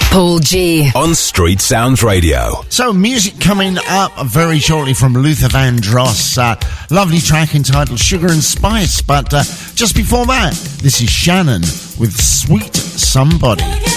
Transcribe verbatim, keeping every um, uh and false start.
Paul G. On Street Sounds Radio. So, music coming up very shortly from Luther Vandross. Uh, lovely track entitled Sugar and Spice. But uh, just before that, this is Shannon with Sweet Somebody.